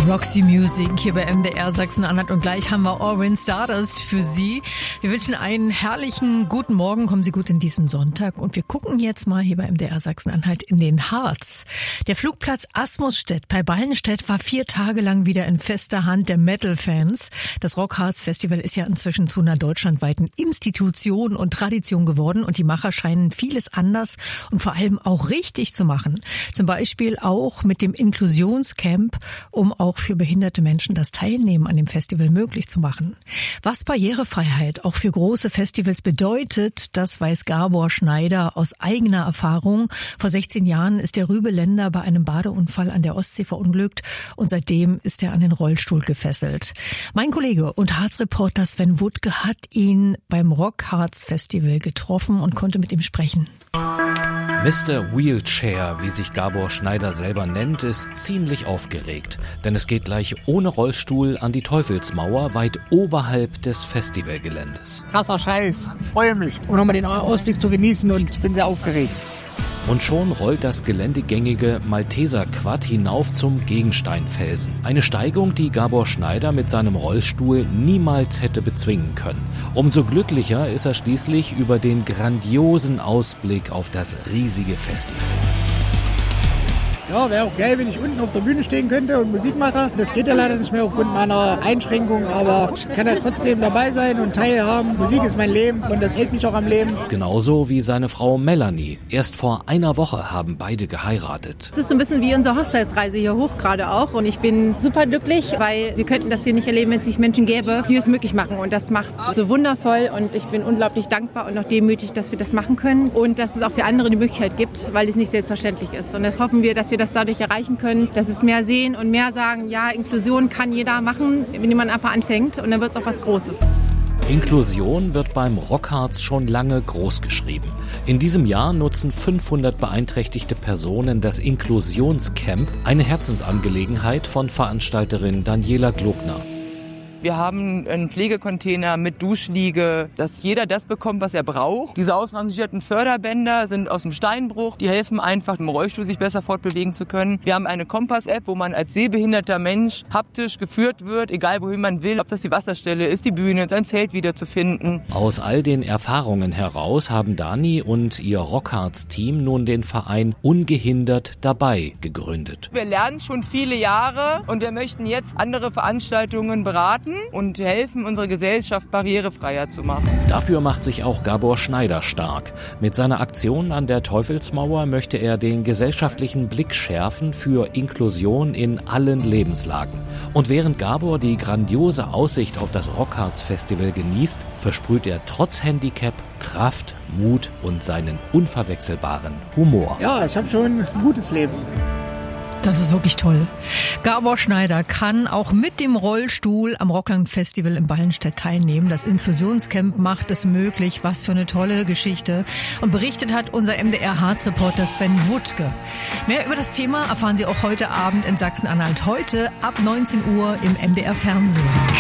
Roxy Music hier bei MDR Sachsen-Anhalt und gleich haben wir Orange Stardust für Sie. Wir wünschen einen herrlichen guten Morgen, kommen Sie gut in diesen Sonntag und wir gucken jetzt mal hier bei MDR Sachsen-Anhalt in den Harz. Der Flugplatz Asmusstedt bei Ballenstedt war 4 Tage lang wieder in fester Hand der Metal-Fans. Das Rockharz-Festival ist ja inzwischen zu einer deutschlandweiten Institution und Tradition geworden und die Macher scheinen vieles anders und vor allem auch richtig zu machen. Zum Beispiel auch mit dem Inklusionscamp, um auch für behinderte Menschen das Teilnehmen an dem Festival möglich zu machen. Was Barrierefreiheit auch für große Festivals bedeutet, das weiß Gabor Schneider aus eigener Erfahrung. Vor 16 Jahren ist der Rübeländer bei einem Badeunfall an der Ostsee verunglückt und seitdem ist er an den Rollstuhl gefesselt. Mein Kollege und Harz-Reporter Sven Wuttke hat ihn beim Rockharz-Festival getroffen und konnte mit ihm sprechen. Mr. Wheelchair, wie sich Gabor Schneider selber nennt, ist ziemlich aufgeregt. Denn es geht gleich ohne Rollstuhl an die Teufelsmauer, weit oberhalb des Festivalgeländes. Krasser Scheiß, ich freue mich. Um nochmal den Ausblick zu genießen und bin sehr aufgeregt. Und schon rollt das geländegängige Malteser Quad hinauf zum Gegensteinfelsen. Eine Steigung, die Gabor Schneider mit seinem Rollstuhl niemals hätte bezwingen können. Umso glücklicher ist er schließlich über den grandiosen Ausblick auf das riesige Festival. Ja, wäre auch geil, wenn ich unten auf der Bühne stehen könnte und Musik mache. Das geht ja leider nicht mehr aufgrund meiner Einschränkung, aber ich kann ja trotzdem dabei sein und teilhaben. Musik ist mein Leben und das hält mich auch am Leben. Genauso wie seine Frau Melanie. Erst vor einer Woche haben beide geheiratet. Es ist so ein bisschen wie unsere Hochzeitsreise hier hoch gerade auch und ich bin super glücklich, weil wir könnten das hier nicht erleben, wenn es nicht Menschen gäbe, die es möglich machen und das macht es so wundervoll und ich bin unglaublich dankbar und auch demütig, dass wir das machen können und dass es auch für andere die Möglichkeit gibt, weil es nicht selbstverständlich ist und das hoffen wir, dass wir das dadurch erreichen können, dass es mehr sehen und mehr sagen, ja, Inklusion kann jeder machen, wenn man einfach anfängt und dann wird es auch was Großes. Inklusion wird beim Rockharz schon lange groß geschrieben. In diesem Jahr nutzen 500 beeinträchtigte Personen das Inklusionscamp, eine Herzensangelegenheit von Veranstalterin Daniela Glogner. Wir haben einen Pflegecontainer mit Duschliege, dass jeder das bekommt, was er braucht. Diese ausrangierten Förderbänder sind aus dem Steinbruch. Die helfen einfach, im Rollstuhl sich besser fortbewegen zu können. Wir haben eine Kompass-App, wo man als sehbehinderter Mensch haptisch geführt wird, egal wohin man will. Ob das die Wasserstelle ist, die Bühne, sein Zelt wiederzufinden. Aus all den Erfahrungen heraus haben Dani und ihr Rockharz-Team nun den Verein Ungehindert dabei gegründet. Wir lernen schon viele Jahre und wir möchten jetzt andere Veranstaltungen beraten und helfen, unsere Gesellschaft barrierefreier zu machen. Dafür macht sich auch Gabor Schneider stark. Mit seiner Aktion an der Teufelsmauer möchte er den gesellschaftlichen Blick schärfen für Inklusion in allen Lebenslagen. Und während Gabor die grandiose Aussicht auf das Rockharz-Festival genießt, versprüht er trotz Handicap Kraft, Mut und seinen unverwechselbaren Humor. Ja, ich habe schon ein gutes Leben. Das ist wirklich toll. Gabor Schneider kann auch mit dem Rollstuhl am Rockland-Festival in Ballenstedt teilnehmen. Das Inklusionscamp macht es möglich. Was für eine tolle Geschichte. Und berichtet hat unser MDR-Harz-Reporter Sven Wuttke. Mehr über das Thema erfahren Sie auch heute Abend in Sachsen-Anhalt. Heute ab 19 Uhr im MDR-Fernsehen.